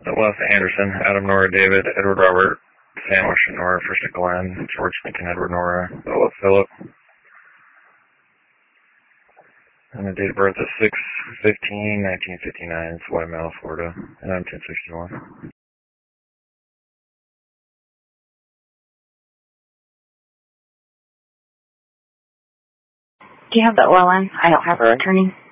Les Anderson, Adam Nora David, Edward Robert, Sam Washington Nora, First Glenn, George Lincoln Edward Nora, Bella Philip. And the date of birth is 6/15/1959. It's Guatemala, Florida, and I'm 1061. Do you have the OLN? I don't have a returning.